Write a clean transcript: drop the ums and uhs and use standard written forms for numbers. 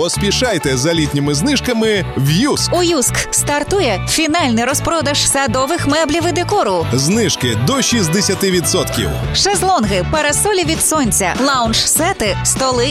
Поспішайте за літніми знижками в Юск. У Юск стартує фінальний розпродаж садових меблів і декору. Знижки до 60%. Шезлонги, парасолі від сонця, лаунж-сети, столи